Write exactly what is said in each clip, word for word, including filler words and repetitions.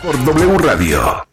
por W Radio.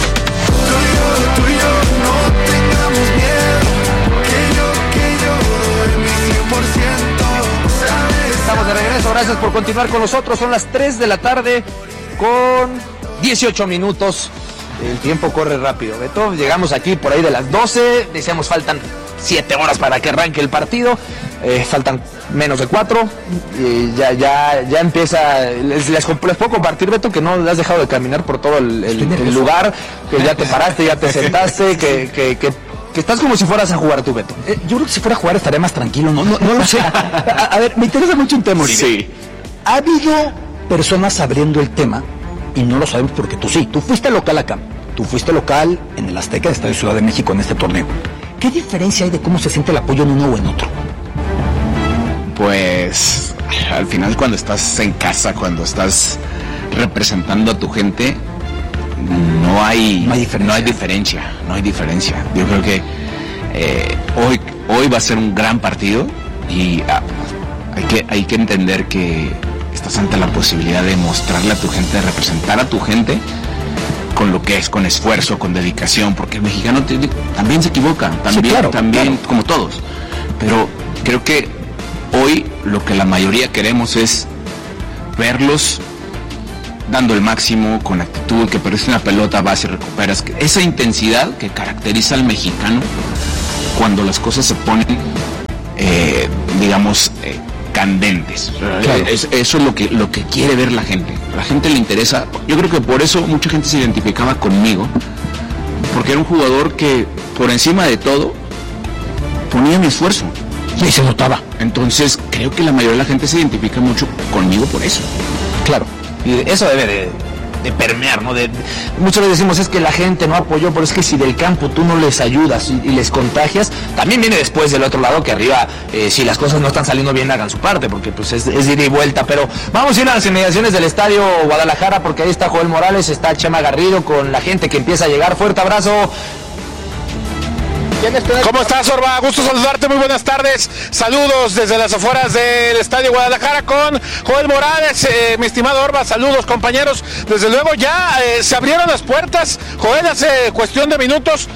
Estamos de regreso, gracias por continuar con nosotros. Son las tres de la tarde con dieciocho minutos. El tiempo corre rápido, Beto. Llegamos aquí por ahí de las doce. Decíamos faltan siete horas para que arranque el partido. Eh, faltan menos de cuatro. Eh, ya, ya, ya empieza. Les, les, les puedo compartir, Beto, que no has dejado de caminar por todo el, el, el lugar, que ya te paraste, ya te sentaste, que, que, que, que estás como si fueras a jugar tú, Beto. Eh, yo creo que si fuera a jugar estaría más tranquilo, no, no, no lo sé. A, a ver, me interesa mucho un tema, Uribe. Sí. Ha habido personas abriendo el tema y no lo sabemos porque tú sí. Tú fuiste local acá. Tú fuiste local en el Azteca, Estadio Ciudad de México, en este torneo. ¿Qué diferencia hay de cómo se siente el apoyo en uno o en otro? Pues al final, cuando estás en casa, cuando estás representando a tu gente, no hay, no hay diferencia. No hay diferencia, no hay diferencia. Yo creo que eh, hoy, hoy va a ser un gran partido y ah, hay que, hay que entender que estás ante la posibilidad de mostrarle a tu gente, de representar a tu gente con lo que es, con esfuerzo, con dedicación, porque el mexicano te, también se equivoca, también, sí, claro, también claro. como todos. Pero creo que hoy lo que la mayoría queremos es verlos dando el máximo, con actitud, que perdiste una pelota, vas y recuperas. Esa intensidad que caracteriza al mexicano cuando las cosas se ponen, eh, digamos, eh, candentes. Claro. Es, eso es lo que, lo que quiere ver la gente. A la gente le interesa. Yo creo que por eso mucha gente se identificaba conmigo, porque era un jugador que por encima de todo ponía mi esfuerzo. Y se notaba. Entonces creo que la mayoría de la gente se identifica mucho conmigo por eso. Claro. Y eso debe de, de permear, ¿no? De, de, muchas veces decimos es que la gente no apoyó, pero es que si del campo tú no les ayudas y, y les contagias, también viene después del otro lado que arriba, eh, si las cosas no están saliendo bien, hagan su parte, porque pues es, es ida y vuelta. Pero vamos a ir a las inmediaciones del Estadio Guadalajara, porque ahí está Joel Morales, está Chema Garrido con la gente que empieza a llegar. Fuerte abrazo. ¿Cómo estás, Orba? Gusto saludarte, muy buenas tardes. Saludos desde las afueras del Estadio Guadalajara con Joel Morales. Eh, mi estimado Orba, saludos, compañeros. Desde luego ya eh, se abrieron las puertas. Joel, hace cuestión de minutos,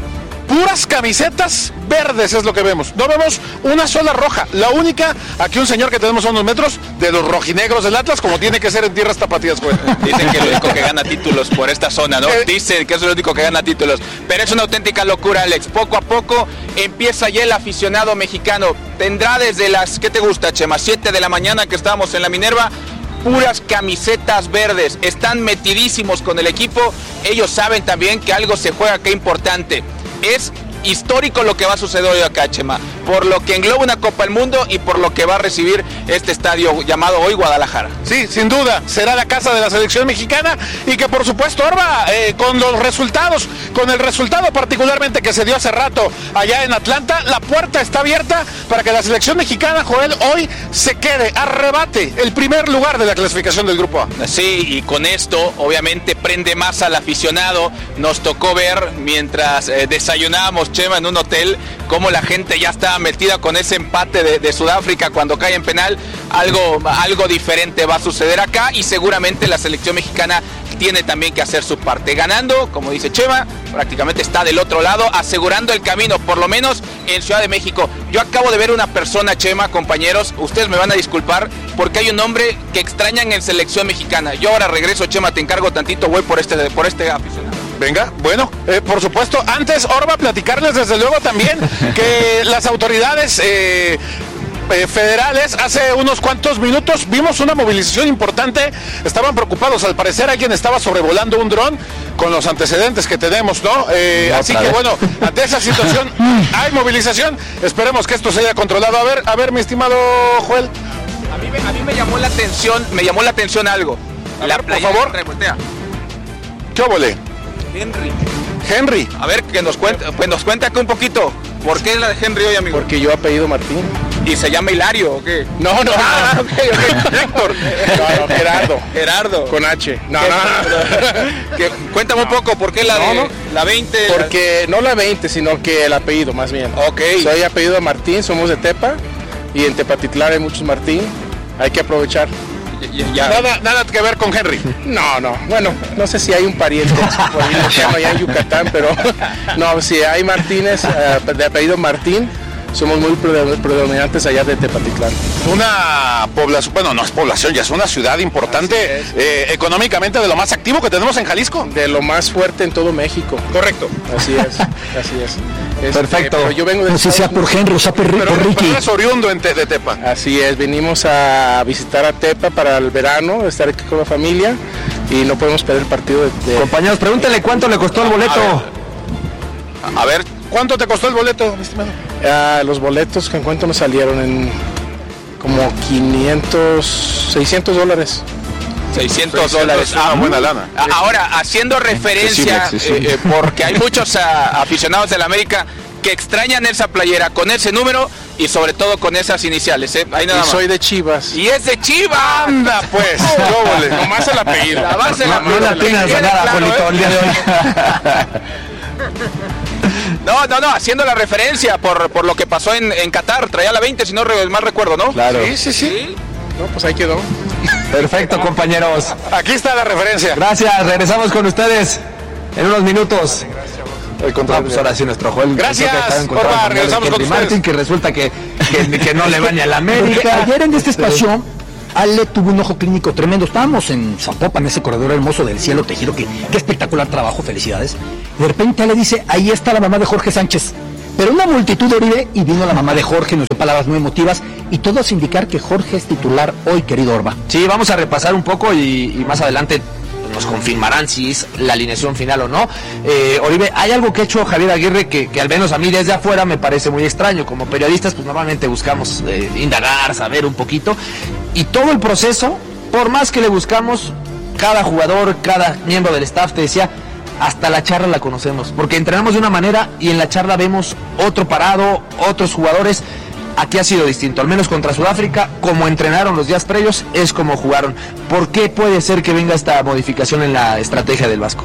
puras camisetas verdes es lo que vemos. No vemos una sola roja. La única, aquí un señor que tenemos a unos metros, de los rojinegros del Atlas, como tiene que ser en tierras tapatías, güey. Dicen que es el único que gana títulos por esta zona, ¿no? Dicen que es el único que gana títulos. Pero es una auténtica locura, Alex. Poco a poco empieza ya el aficionado mexicano. Tendrá desde las, ¿qué te gusta, Chema? siete de la mañana que estábamos en la Minerva, puras camisetas verdes. Están metidísimos con el equipo. Ellos saben también que algo se juega acá importante. Es histórico lo que va a suceder hoy acá, Chema, por lo que engloba una Copa del Mundo y por lo que va a recibir este estadio llamado hoy Guadalajara. Sí, sin duda, será la casa de la selección mexicana y que por supuesto, Orba, eh, con los resultados, con el resultado particularmente que se dio hace rato allá en Atlanta, la puerta está abierta para que la selección mexicana, Joel, hoy se quede, arrebate el primer lugar de la clasificación del Grupo A. Sí, y con esto obviamente prende más al aficionado. Nos tocó ver mientras eh, desayunábamos, Chema, en un hotel, cómo la gente ya estaba metida con ese empate de, de Sudáfrica cuando cae en penal. Algo, algo diferente va a suceder acá y seguramente la selección mexicana tiene también que hacer su parte. Ganando, como dice Chema, prácticamente está del otro lado, asegurando el camino, por lo menos en Ciudad de México. Yo acabo de ver una persona, Chema, compañeros, ustedes me van a disculpar, porque hay un nombre que extrañan en selección mexicana. Yo ahora regreso, Chema, te encargo tantito, voy por este, por este aficionado. Venga, bueno, eh, por supuesto, antes, Orba, platicarles desde luego también que las autoridades eh, eh, federales hace unos cuantos minutos vimos una movilización importante, estaban preocupados, al parecer alguien estaba sobrevolando un dron con los antecedentes que tenemos, ¿no? Eh, así que bueno, ante esa situación hay movilización, esperemos que esto se haya controlado. A ver, a ver, mi estimado Joel. A mí, a mí me llamó la atención, me llamó la atención algo. A la ver, por favor. ¿Qué óvole? Henry. Henry. A ver, que nos cuenta, pues nos cuenta acá un poquito. ¿Por qué es la de Henry hoy, amigo? Porque yo apellido Martín. ¿Y se llama Hilario o qué? No, no, ah, no. ok, ok. Héctor. No, no, Gerardo. Gerardo. Con H. No, no, no. Que, cuéntame no. un poco, ¿por qué la no, de no. la veinte? Porque no la veinte, sino que el apellido, más bien. Ok. Soy apellido Martín, somos de Tepa. Y en Tepatitlán hay muchos Martín. Hay que aprovechar. Ya, ya. Nada, nada que ver con Henry. No, no, bueno, no sé si hay un pariente por ahí lejano allá en Yucatán, pero no, si hay Martínez, uh, de apellido Martín, somos muy predominantes allá de Tepatitlán. Una población, bueno, no es población, ya es una ciudad importante, es. eh, económicamente de lo más activo que tenemos en Jalisco. De lo más fuerte en todo México. Correcto. Así es, así es. Este, Perfecto. Pero yo vengo de No sé si sea por Henry o sea por, Pero, por Ricky. pero eres oriundo en te, de Tepa. Así es, venimos a visitar a Tepa para el verano, estar aquí con la familia y no podemos perder el partido de... de... Compañeros, pregúntenle cuánto le costó el boleto. A ver, ¿cuánto te costó el boleto, mi estimado? Ah, los boletos que en cuánto nos salieron en como quinientos, seiscientos dólares. seiscientos dólares. Ah, buena lana. Ahora, haciendo referencia, accesible, accesible. eh, eh, porque hay muchos a, aficionados de la América que extrañan esa playera con ese número y sobre todo con esas iniciales. ¿eh? Ahí nada Y más. soy de Chivas. Y es de Chivas. Anda, pues. Lóbole, nomás el apellido. La base la No la tienes quede nada, claro, Polito, ¿eh? el día de hoy. No, no, no, haciendo la referencia por, por lo que pasó en, en Qatar, traía la veinte, si no re, mal recuerdo, ¿no? Claro. Sí, sí, sí. No, pues ahí quedó. Perfecto, compañeros. Aquí está la referencia. Gracias, regresamos con ustedes en unos minutos. No, pues ahora sí nuestro Joel. Gracias, creo que estaba encontrado Orba, con regresamos Henry con ustedes. Martin, que resulta que, que, que no le va ni a la América. Ayer en este espacio, Ale tuvo un ojo clínico tremendo. Estábamos en Zapopan, ese corredor hermoso del cielo tejido, que qué espectacular trabajo, felicidades. De repente Ale dice, ahí está la mamá de Jorge Sánchez. Pero una multitud de Oribe, y vino la mamá de Jorge, nos dio palabras muy emotivas, y todos indicar que Jorge es titular hoy, querido Orba. Sí, vamos a repasar un poco y, y más adelante nos confirmarán si es la alineación final o no. Eh, Oribe, hay algo que ha hecho Javier Aguirre que, que al menos a mí desde afuera me parece muy extraño. Como periodistas, pues normalmente buscamos eh, indagar, saber un poquito. Y todo el proceso, por más que le buscamos, cada jugador, cada miembro del staff te decía, hasta la charla la conocemos. Porque entrenamos de una manera y en la charla vemos otro parado, otros jugadores. Aquí ha sido distinto, al menos contra Sudáfrica, como entrenaron los días previos, es como jugaron. ¿Por qué puede ser que venga esta modificación en la estrategia del Vasco?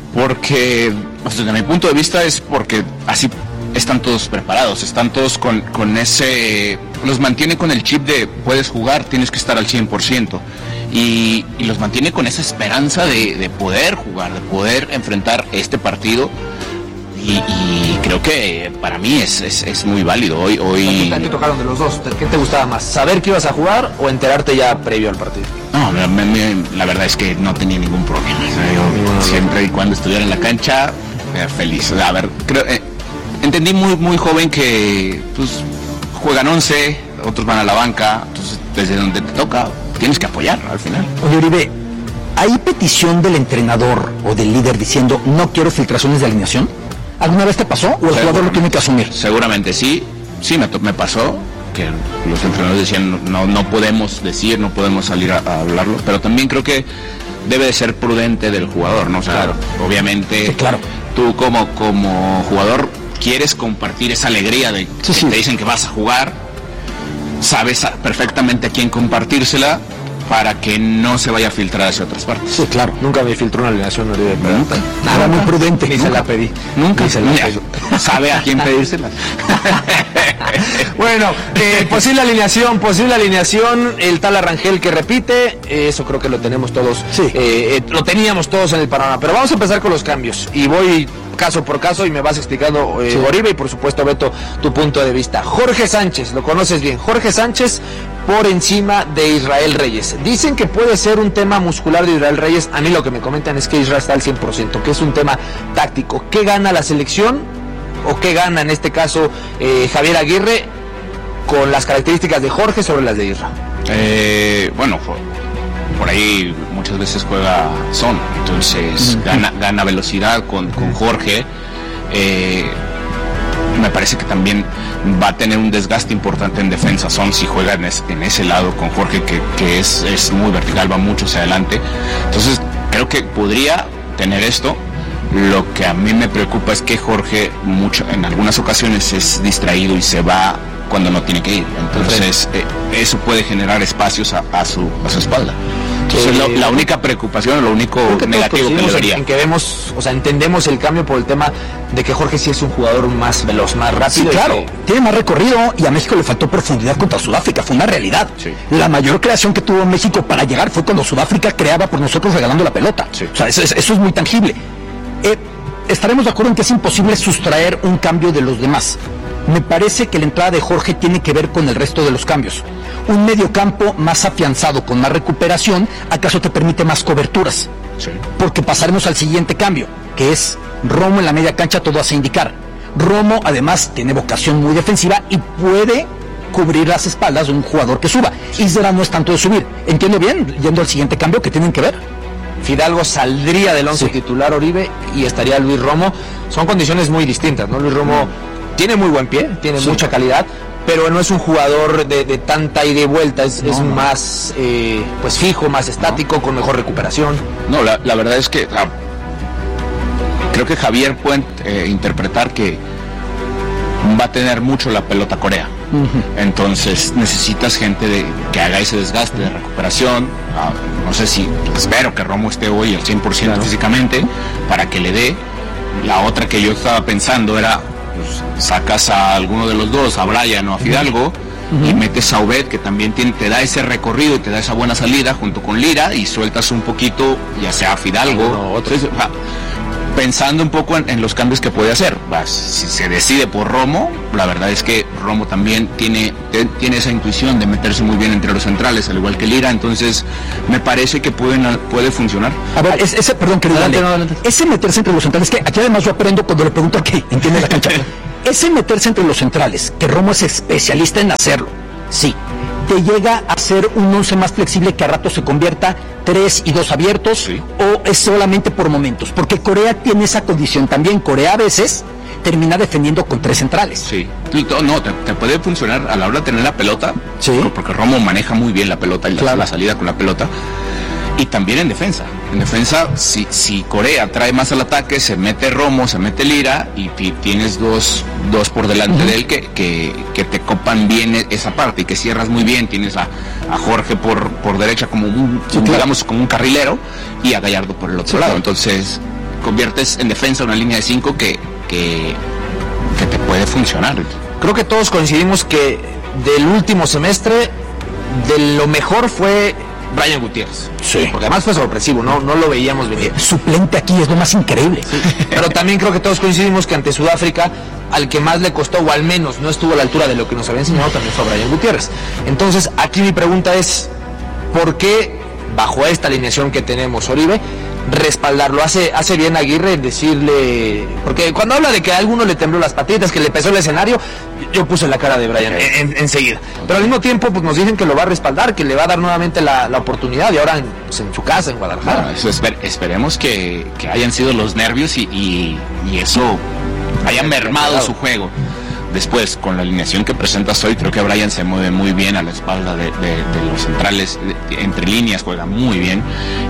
Porque, desde mi punto de vista, es porque así están todos preparados, están todos con, con ese... Los mantiene con el chip de puedes jugar, tienes que estar al cien por ciento. Y, y los mantiene con esa esperanza de, de poder jugar, de poder enfrentar este partido. Y, y creo que para mí es, es, es muy válido. Hoy, hoy... ¿Qué te tocaron de los dos? ¿Qué te gustaba más? ¿Saber que ibas a jugar o enterarte ya previo al partido? No, me, me, la verdad es que no tenía ningún problema. O sea, yo no, siempre y cuando estuviera en la cancha, era feliz. A ver, creo, eh, entendí muy, muy joven que pues, juegan once, otros van a la banca, entonces desde donde te toca tienes que apoyar al final. Oye, Oribe, ¿hay petición del entrenador o del líder diciendo no quiero filtraciones de alineación? ¿Alguna vez te pasó o el jugador lo tiene que asumir? Seguramente sí, sí me, me pasó que los entrenadores decían no, no podemos decir, no podemos salir a, a hablarlo, pero también creo que debe de ser prudente del jugador, ¿no? O sea, claro. Obviamente sí, claro. Tú como, como jugador quieres compartir esa alegría de sí, que sí. te dicen que vas a jugar, sabes perfectamente a quién compartírsela para que no se vaya a filtrar hacia otras partes. Sí, claro. Nunca me filtró una alineación, Oribe. Nunca. Nada, muy prudente. Ni se la pedí. Nunca. Ni se la Mira, pedí. sabe a quién pedírsela. Bueno, eh, posible alineación, posible alineación, el tal Arrangel que repite, eh, eso creo que lo tenemos todos, sí. eh, eh, lo teníamos todos en el panorama, pero vamos a empezar con los cambios y voy caso por caso y me vas explicando, eh, sí. Oribe, y por supuesto Beto, tu punto de vista. Jorge Sánchez, lo conoces bien, Jorge Sánchez por encima de Israel Reyes. Dicen que puede ser un tema muscular de Israel Reyes, a mí lo que me comentan es que Israel está al cien por ciento, que es un tema táctico. ¿Qué gana la selección? ¿O qué gana en este caso eh, Javier Aguirre con las características de Jorge sobre las de Israel? Eh, bueno, por, por ahí muchas veces juega Son, entonces uh-huh. gana, gana velocidad con, con Jorge. Eh, me parece que también va a tener un desgaste importante en defensa Son si juega en, es, en ese lado con Jorge, que, que es, es muy vertical, va mucho hacia adelante. Entonces creo que podría tener esto. Lo que a mí me preocupa es que Jorge mucho, en algunas ocasiones es distraído y se va cuando no tiene que ir. Entonces eh, eso puede generar espacios a, a, su, a su espalda. Entonces, eh, la, la única preocupación, lo único que negativo que le vería. En, en que vemos, o sea, entendemos el cambio por el tema de que Jorge sí es un jugador más veloz, más rápido. Sí, claro, que... tiene más recorrido y a México le faltó profundidad contra Sudáfrica, fue una realidad. Sí. La mayor creación que tuvo México para llegar fue cuando Sudáfrica creaba por nosotros regalando la pelota. Sí. O sea, eso, eso es muy tangible. Eh, estaremos de acuerdo en que es imposible sustraer un cambio de los demás. Me parece que la entrada de Jorge tiene que ver con el resto de los cambios. Un mediocampo más afianzado, con más recuperación, ¿acaso te permite más coberturas? Sí. Porque pasaremos al siguiente cambio, que es Romo en la media cancha, todo hace indicar. Romo, además, tiene vocación muy defensiva y puede cubrir las espaldas de un jugador que suba. Isra no es tanto de subir. ¿Entiendo bien? Yendo al siguiente cambio, ¿qué tienen que ver? Fidalgo saldría del once sí. titular Oribe y estaría Luis Romo. Son condiciones muy distintas, ¿no? Luis Romo tiene muy buen pie, tiene sí. mucha calidad, pero no es un jugador de, de tanta ida y vuelta, es, no, es no. más eh, pues fijo, más estático, no. con mejor recuperación. No, la, la verdad es que la, creo que Javier puede eh, interpretar que va a tener mucho la pelota Corea. Uh-huh. Entonces necesitas gente de, que haga ese desgaste de recuperación. Ah, no sé si, espero que Romo esté hoy al cien por ciento claro. físicamente, para que le dé. La otra que yo estaba pensando era, pues, sacas a alguno de los dos, a Brian o a Fidalgo, uh-huh. y metes a Obed, que también tiene, te da ese recorrido y te da esa buena salida junto con Lira, y sueltas un poquito, ya sea a Fidalgo. No, otro. Entonces, ah, pensando un poco en, en los cambios que puede hacer. Vas, si se decide por Romo, la verdad es que Romo también tiene, te, tiene esa intuición de meterse muy bien entre los centrales, al igual que Lira, entonces me parece que pueden, puede funcionar. A ver, es, ese, perdón, querido, adelante, no, adelante. Ese meterse entre los centrales, que aquí además yo aprendo cuando le pregunto qué, entiende la cancha. Ese meterse entre los centrales, que Romo es especialista en hacerlo, sí, te llega a ser un once más flexible que a rato se convierta tres y dos abiertos, sí. o es solamente por momentos, porque Corea tiene esa condición también. Corea a veces termina defendiendo con tres centrales. Sí, no, te, te puede funcionar a la hora de tener la pelota, sí. porque Romo maneja muy bien la pelota y la, claro. la salida con la pelota. Y también en defensa. En defensa, si, si Corea trae más al ataque, se mete Romo, se mete Lira, y t- tienes dos, dos por delante uh-huh. de él que, que, que te copan bien esa parte y que cierras muy bien. Tienes a, a Jorge por, por derecha como un, sí, claro. digamos, como un carrilero, y a Gallardo por el otro sí, lado. Claro. Entonces, conviertes en defensa una línea de cinco que, que, que te puede funcionar. Creo que todos coincidimos que del último semestre, de lo mejor fue Brian Gutiérrez. Sí. Porque además fue sorpresivo, no, no lo veíamos venir. Suplente aquí es lo más increíble. Sí. Pero también creo que todos coincidimos que ante Sudáfrica, al que más le costó, o al menos no estuvo a la altura de lo que nos había enseñado, también fue Brian Gutiérrez. Entonces, aquí mi pregunta es, ¿por qué, bajo esta alineación que tenemos, Oribe, respaldarlo? Hace, hace bien Aguirre decirle, porque cuando habla de que a alguno le tembló las patitas, que le pesó el escenario, yo puse la cara de Brian en, en, enseguida. Pero al mismo tiempo, pues nos dicen que lo va a respaldar, que le va a dar nuevamente la, la oportunidad, y ahora en, pues, en su casa, en Guadalajara. Bueno, eso esper, esperemos que, que hayan sido los nervios y, y, y eso haya mermado su juego. Después, con la alineación que presentas hoy, creo que Brian se mueve muy bien a la espalda de, de, de los centrales, de, de, entre líneas juega muy bien,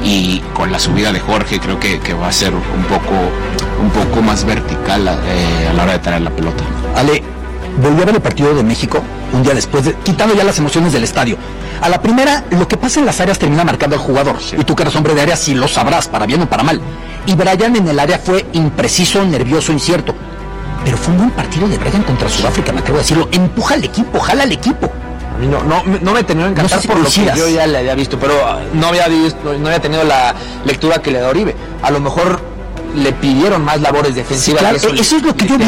y con la subida de Jorge creo que, que va a ser un poco, un poco más vertical eh, a la hora de tener la pelota. Ale, volví a ver el partido de México un día después, de, quitando ya las emociones del estadio. A la primera, lo que pasa en las áreas termina marcando al jugador, sí. y tú que eres hombre de área, sí lo sabrás, para bien o para mal. Y Brian en el área fue impreciso, nervioso, incierto. Pero fue un buen partido de Brian contra Sudáfrica, me atrevo a decirlo. Empuja al equipo, jala al equipo. A mí no, no, no me tenía que encantar no sé si por lo que yo ya le había visto, pero no había visto, no había tenido la lectura que le da Oribe. A lo mejor le pidieron más labores defensivas. Sí, claro, eso, eso es lo que yo vi.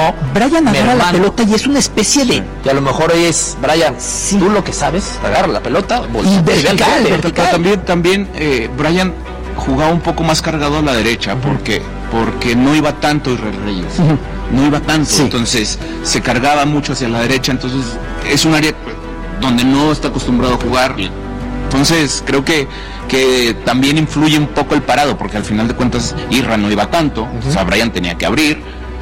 Brian agarra la pelota y es una especie de... Sí. Y a lo mejor hoy es, Brian, sí. tú lo que sabes, agarra la pelota, y vertical, vertical. También, también eh, Brian jugaba un poco más cargado a la derecha, uh-huh. porque, porque no iba tanto Israel Reyes. Uh-huh. No iba tanto, sí. entonces se cargaba mucho hacia la derecha, entonces es un área donde no está acostumbrado a jugar. Entonces creo que, que también influye un poco el parado, porque al final de cuentas Irra no iba tanto, uh-huh. o sea, Brian tenía que abrir,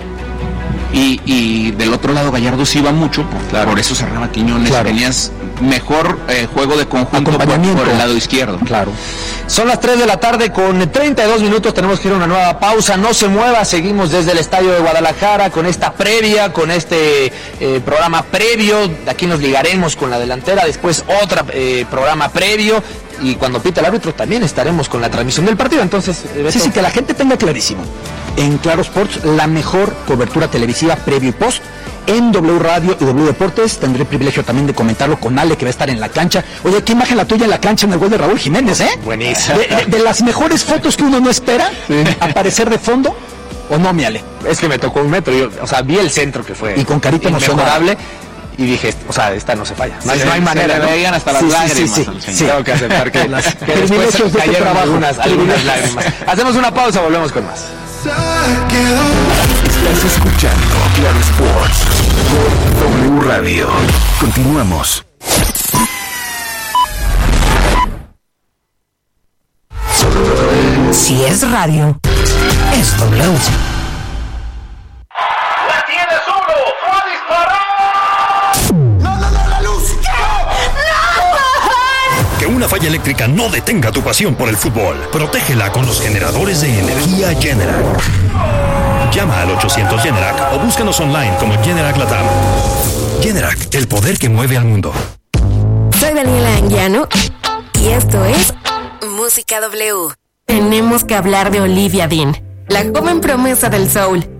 y, y del otro lado Gallardo sí iba mucho, por, claro. por eso cerraba Quiñones, claro. tenías mejor eh, juego de conjunto por, por el lado izquierdo. Claro. Son las tres de la tarde con treinta y dos minutos, tenemos que ir a una nueva pausa, no se mueva, seguimos desde el Estadio de Guadalajara con esta previa, con este eh, programa previo, de aquí nos ligaremos con la delantera, después otro eh, programa previo, y cuando pita el árbitro también estaremos con la transmisión del partido. Entonces, Beto... sí, sí, que la gente tenga clarísimo. En Claro Sports, la mejor cobertura televisiva previo y post. En W Radio y W Deportes tendré el privilegio también de comentarlo con Ale, que va a estar en la cancha. Oye, qué imagen la tuya en la cancha en el gol de Raúl Jiménez, ¿eh? Buenísimo. De, de, de las mejores fotos que uno no espera, sí. aparecer de fondo, ¿o no, mi Ale? Es que me tocó un metro, yo, o sea, vi el centro que fue y con carita inmejorable y dije, o sea, esta no se falla. No, sí, no hay se manera, le veían hasta las sí, lágrimas. Sí, sí, sí. Tengo que aceptar que, las, que después de cayeron algunas, algunas lágrimas. Hacemos una pausa, volvemos con más. Estás escuchando Claro Sports por W Radio. Continuamos. Si es radio, es W. ¡La tienes uno! ¡Va a disparar! ¡No, no, no, la luz! ¡No! Que una falla eléctrica no detenga tu pasión por el fútbol. Protégela con los generadores de energía Generac. Llama al ochocientos Generac o búscanos online como Generac Latam. Generac, el poder que mueve al mundo. Soy Daniela Anguiano y esto es Música W. Tenemos que hablar de Olivia Dean, la joven promesa del soul.